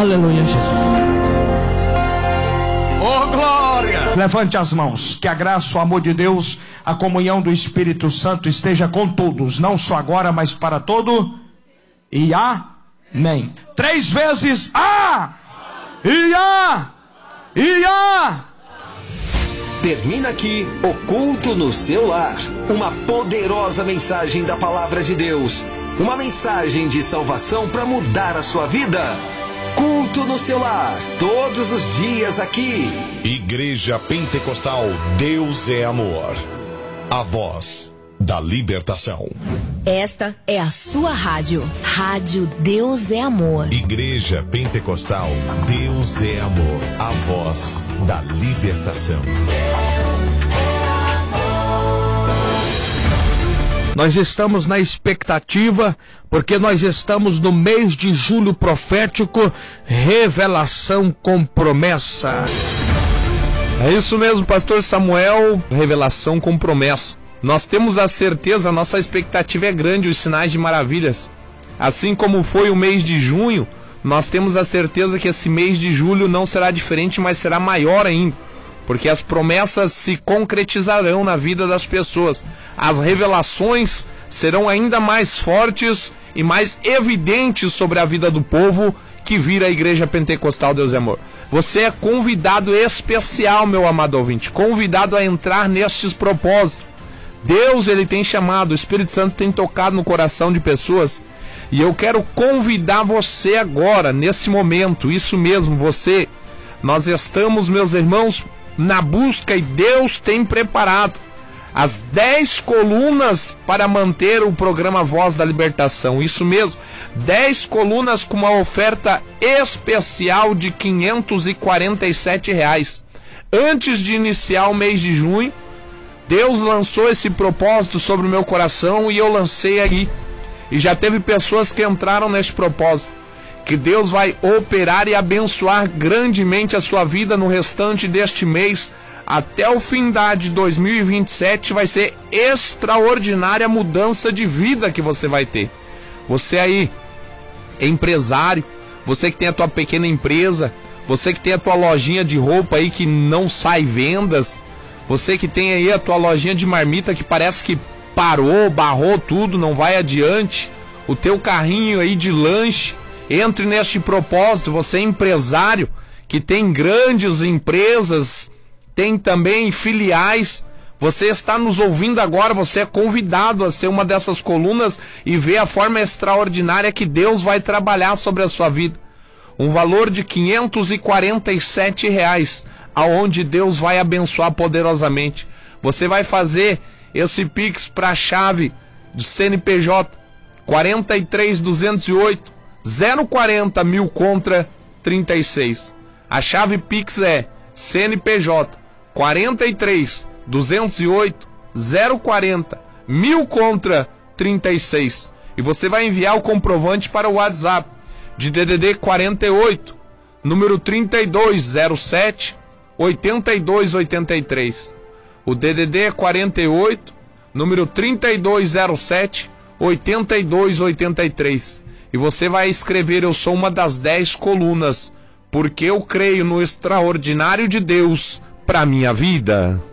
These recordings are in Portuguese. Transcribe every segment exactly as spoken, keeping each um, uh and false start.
Aleluia, Jesus. Oh, glória! Levante as mãos. Que a graça, o amor de Deus, a comunhão do Espírito Santo esteja com todos, não só agora, mas para todo e amém. Três vezes a e a e a. Termina aqui o culto no seu lar. Uma poderosa mensagem da palavra de Deus. Uma mensagem de salvação para mudar a sua vida. Culto no seu lar, todos os dias aqui. Igreja Pentecostal Deus é Amor. A voz da libertação. Esta é a sua rádio. Rádio Deus é Amor. Igreja Pentecostal Deus é Amor. A voz da libertação. Nós estamos na expectativa, porque nós estamos no mês de julho profético, revelação com promessa. É isso mesmo, pastor Samuel, revelação com promessa. Nós temos a certeza, a nossa expectativa é grande, os sinais de maravilhas. Assim como foi o mês de junho, nós temos a certeza que esse mês de julho não será diferente, mas será maior ainda. Porque as promessas se concretizarão na vida das pessoas. As revelações serão ainda mais fortes e mais evidentes sobre a vida do povo que vira a Igreja Pentecostal Deus é Amor. Você é convidado especial, meu amado ouvinte, convidado a entrar nestes propósitos. Deus, ele tem chamado, o Espírito Santo tem tocado no coração de pessoas, e eu quero convidar você agora, nesse momento, isso mesmo, você. Nós estamos, meus irmãos, na busca, e Deus tem preparado as dez colunas para manter o programa Voz da Libertação. Isso mesmo, dez colunas com uma oferta especial de quinhentos e quarenta e sete reais. Antes de iniciar o mês de junho, Deus lançou esse propósito sobre o meu coração e eu lancei aí. E já teve pessoas que entraram nesse propósito. Que Deus vai operar e abençoar grandemente a sua vida no restante deste mês. Até o fim de dois mil e vinte e sete vai ser extraordinária a mudança de vida que você vai ter. Você aí, empresário, você que tem a tua pequena empresa, você que tem a tua lojinha de roupa aí que não sai vendas, você que tem aí a tua lojinha de marmita que parece que parou, barrou tudo, não vai adiante, o teu carrinho aí de lanche, entre neste propósito. Você é empresário que tem grandes empresas, tem também filiais, você está nos ouvindo agora, você é convidado a ser uma dessas colunas e ver a forma extraordinária que Deus vai trabalhar sobre a sua vida. Um valor de quinhentos e quarenta e sete reais, aonde Deus vai abençoar poderosamente. Você vai fazer esse Pix para a chave do C N P J quarenta e três, duzentos e oito, zero quarenta, mil contra trinta e seis. A chave Pix é C N P J quarenta e três, duzentos e oito, zero quarenta, mil contra trinta e seis. E você vai enviar o comprovante para o WhatsApp de D D D quarenta e oito, número trinta e dois, zero sete, oitenta e dois, oitenta e três. O D D D é quarenta e oito, número trinta e dois, zero sete, oitenta e dois, oitenta e três. E você vai escrever: eu sou uma das dez colunas, porque eu creio no extraordinário de Deus para minha vida.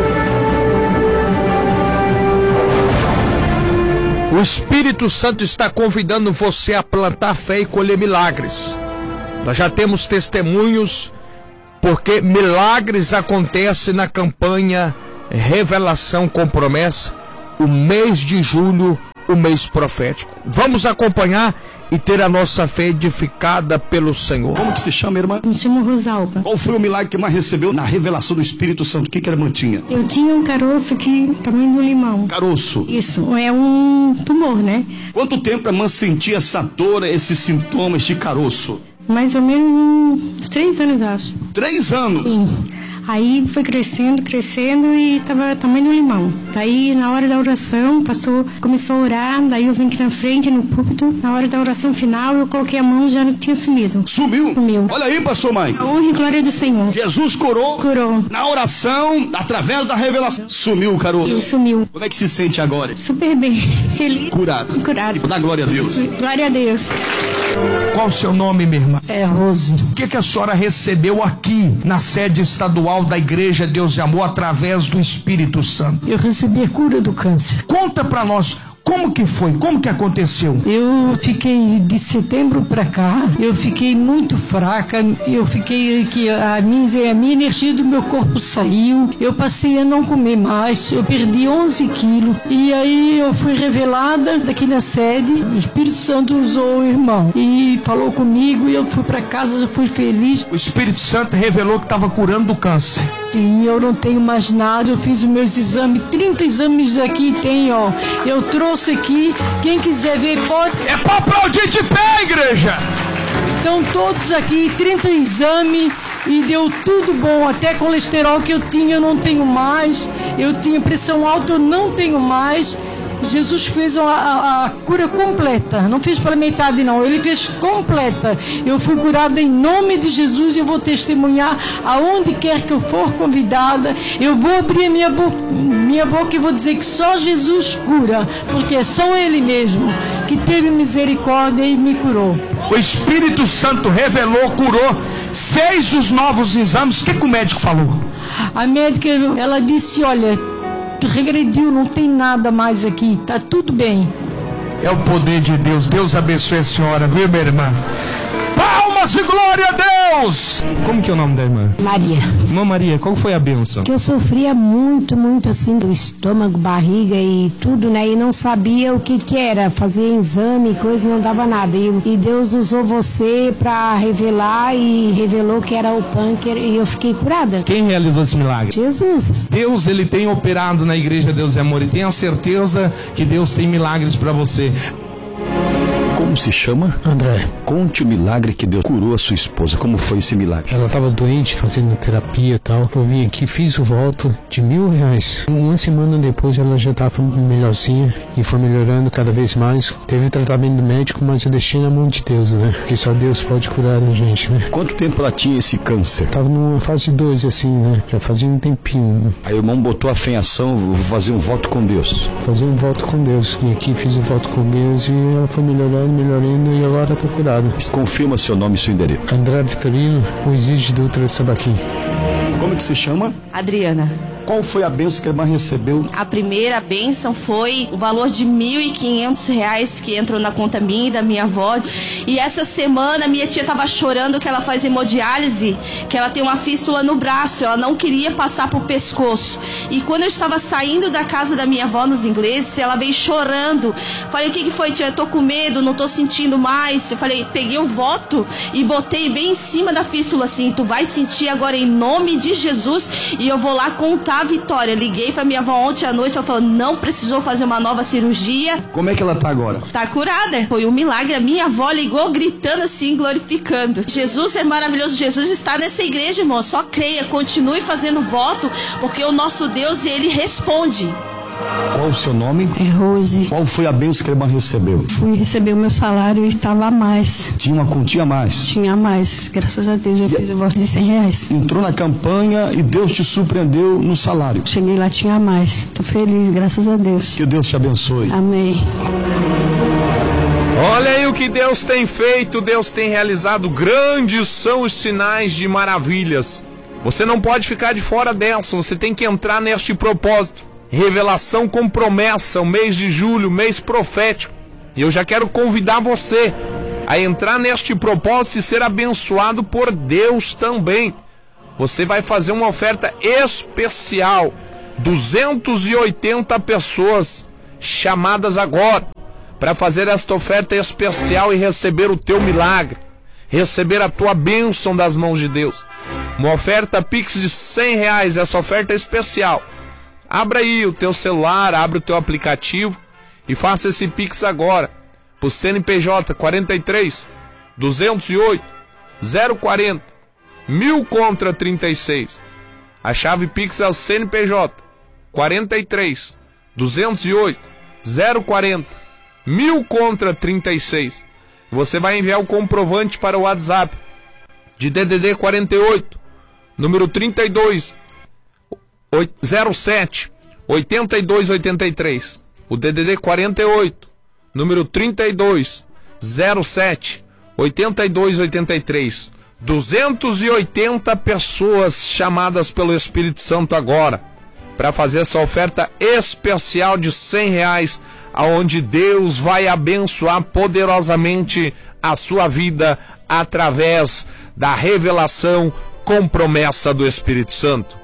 O Espírito Santo está convidando você a plantar fé e colher milagres. Nós já temos testemunhos, porque milagres acontecem na campanha Revelação com Promessa, o mês de julho, o mês profético. Vamos acompanhar e ter a nossa fé edificada pelo Senhor. Como que se chama, irmã? Me chamo Rosalba. Qual foi o milagre que mais recebeu na revelação do Espírito Santo? O que que a irmã tinha? Eu tinha um caroço que tamanho do limão. Caroço? Isso, é um tumor, né? Quanto tempo a irmã sentia essa dor, esses sintomas de caroço? Mais ou menos uns três anos, acho. Três anos? Sim. Aí foi crescendo, crescendo e tava tamanho do limão. Daí, na hora da oração, o pastor começou a orar, daí eu vim aqui na frente, no púlpito. Na hora da oração final, eu coloquei a mão e já não tinha sumido. Sumiu? Sumiu. Olha aí, pastor mãe. A honra e glória do Senhor. Jesus curou. Curou. Na oração, através da revelação. Sumiu o caroço. E sumiu. Como é que se sente agora? Super bem. Feliz. Curado. Curado. Dá glória a Deus. Glória a Deus. Qual o seu nome, minha irmã? É Rose. O que, que a senhora recebeu aqui na sede estadual da Igreja Deus e Amor através do Espírito Santo? Eu recebi a cura do câncer. Conta pra nós. Como que foi? Como que aconteceu? Eu fiquei de setembro para cá, eu fiquei muito fraca, eu fiquei que a minha, a minha energia do meu corpo saiu, eu passei a não comer mais, eu perdi onze quilos e aí eu fui revelada daqui na sede, o Espírito Santo usou o irmão e falou comigo e eu fui para casa, eu fui feliz. O Espírito Santo revelou que estava curando do câncer. Sim, eu não tenho mais nada, eu fiz os meus exames, trinta exames aqui tem, ó, eu trouxe aqui, quem quiser ver pode... É pra aplaudir de pé, igreja! Então todos aqui, trinta exames e deu tudo bom, até colesterol que eu tinha eu não tenho mais, eu tinha pressão alta eu não tenho mais. Jesus fez a, a, a cura completa, não fez pela metade não, ele fez completa. Eu fui curada em nome de Jesus e eu vou testemunhar aonde quer que eu for convidada. Eu vou abrir minha boca, minha boca e vou dizer que só Jesus cura, porque é só Ele mesmo que teve misericórdia e me curou. O Espírito Santo revelou, curou, fez os novos exames. O que, que o médico falou? A médica, ela disse, olha, regrediu, não tem nada mais aqui, tá tudo bem. É o poder de Deus. Deus abençoe a senhora, viu, minha irmã? Palmas e glória a Deus! Como que é o nome da irmã? Maria. Irmã Maria, qual foi a bênção? Que eu sofria muito, muito assim, do estômago, barriga e tudo, né? E não sabia o que que era, fazer exame, coisa, não dava nada. E, e Deus usou você pra revelar e revelou que era o pânquer e eu fiquei curada. Quem realizou esse milagre? Jesus. Deus, ele tem operado na Igreja Deus e Amor e tenha certeza que Deus tem milagres pra você. Como se chama? André. Conte o milagre que Deus curou a sua esposa. Como foi esse milagre? Ela estava doente, fazendo terapia e tal. Eu vim aqui, fiz o voto de mil reais. Uma semana depois ela já estava melhorzinha e foi melhorando cada vez mais. Teve tratamento médico, mas eu deixei na mão de Deus, né? Porque só Deus pode curar a gente, né? Quanto tempo ela tinha esse câncer? Tava numa fase dois, assim, né? Já fazia um tempinho. Aí o irmão botou a fé em ação, vou fazer um voto com Deus. Fazer um voto com Deus. E aqui fiz o voto com Deus e ela foi melhorando, melhorando e agora tô curado. Confirma seu nome e seu endereço. André Vitorino, o Exige Dutra Sabaquim. Como que se chama? Adriana. Qual foi a bênção que a irmã recebeu? A primeira bênção foi o valor de mil e quinhentos reais que entrou na conta minha e da minha avó. E essa semana minha tia estava chorando que ela faz hemodiálise, que ela tem uma fístula no braço, ela não queria passar pro pescoço. E quando eu estava saindo da casa da minha avó nos ingleses, ela veio chorando. Falei, o que, que foi, tia? Eu tô com medo, não tô sentindo mais. Eu falei, peguei o voto e botei bem em cima da fístula assim, tu vai sentir agora em nome de Jesus e eu vou lá contar a vitória. Liguei pra minha avó ontem à noite, ela falou, não precisou fazer uma nova cirurgia. Como é que ela tá agora? Tá curada. Foi um milagre. A minha avó ligou gritando assim, glorificando. Jesus é maravilhoso. Jesus está nessa igreja, irmão. Só creia, continue fazendo voto, porque o nosso Deus, ele responde. Qual o seu nome? É Rose. Qual foi a bênção que a irmã recebeu? Fui receber o meu salário e estava a mais. Tinha uma quantia a mais? Tinha a mais. Graças a Deus eu e fiz o voto de cem reais. Entrou na campanha e Deus te surpreendeu no salário. Cheguei lá, tinha a mais. Tô feliz, graças a Deus. Que Deus te abençoe. Amém. Olha aí o que Deus tem feito, Deus tem realizado. Grandes são os sinais de maravilhas. Você não pode ficar de fora dessa, você tem que entrar neste propósito. Revelação com promessa, o mês de julho, mês profético. E eu já quero convidar você a entrar neste propósito e ser abençoado por Deus também. Você vai fazer uma oferta especial. duzentas e oitenta pessoas chamadas agora para fazer esta oferta especial e receber o teu milagre, receber a tua bênção das mãos de Deus. Uma oferta Pix de cem reais, essa oferta é especial. Abra aí o teu celular, abre o teu aplicativo e faça esse Pix agora. Por C N P J quarenta e três, duzentos e oito, zero quarenta, mil contra trinta e seis. A chave Pix é o C N P J quarenta e três, duzentos e oito, zero quarenta, mil contra trinta e seis. Você vai enviar o comprovante para o WhatsApp de D D D quarenta e oito, número trinta e dois, zero sete, oitenta e dois oitenta e três. O D D D quarenta e oito, número trinta e dois, zero sete, oitenta e dois oitenta e três. duzentas e oitenta pessoas chamadas pelo Espírito Santo agora para fazer essa oferta especial de cem reais, aonde Deus vai abençoar poderosamente a sua vida através da revelação com promessa do Espírito Santo.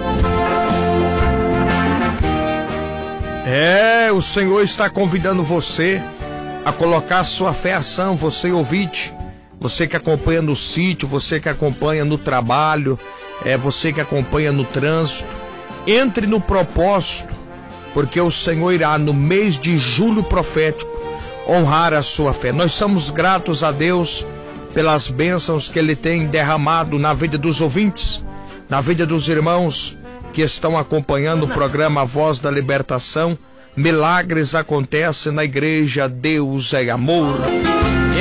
É, o Senhor está convidando você a colocar sua fé em ação, você ouvinte, você que acompanha no sítio, você que acompanha no trabalho, é você que acompanha no trânsito. Entre no propósito, porque o Senhor irá, no mês de julho profético, honrar a sua fé. Nós somos gratos a Deus pelas bênçãos que Ele tem derramado na vida dos ouvintes, na vida dos irmãos que estão acompanhando o programa Voz da Libertação. Milagres acontecem na igreja Deus é Amor.